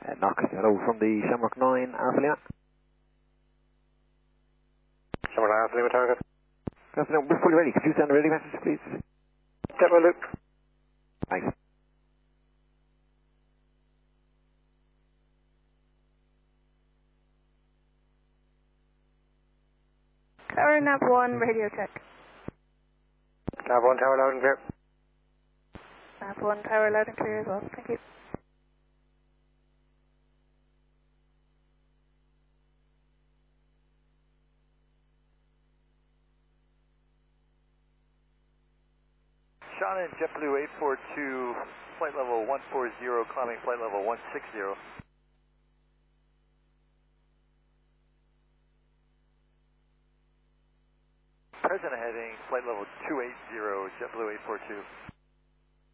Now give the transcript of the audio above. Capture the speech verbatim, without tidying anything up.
Uh, knock, hello from the Shamrock nine Alpha Lima. Shamrock nine Alpha Lima target. Good afternoon, we're fully ready. Could you send a ready message, please? Depot loop. Thanks. Tower nav one, radio check. Nav one, tower loud and clear. Nav one, tower loud and clear as well. Thank you. Shannon, JetBlue eight four two, flight level one four zero, climbing flight level one six zero. Present heading, flight level two eight zero, JetBlue eight four two.